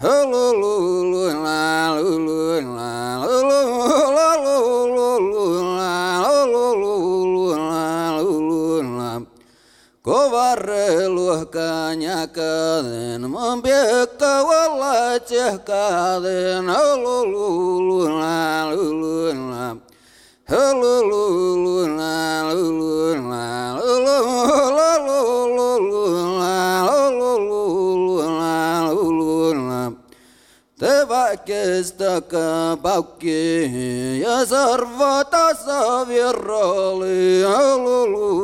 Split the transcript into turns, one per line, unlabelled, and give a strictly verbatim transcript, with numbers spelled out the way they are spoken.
Kovarreluh kanyakaden membiaka walaceh kaden halululula lulula halululula lulula lulula lulula lulula Tevakestaka pakki ja sarvata savirroli halulula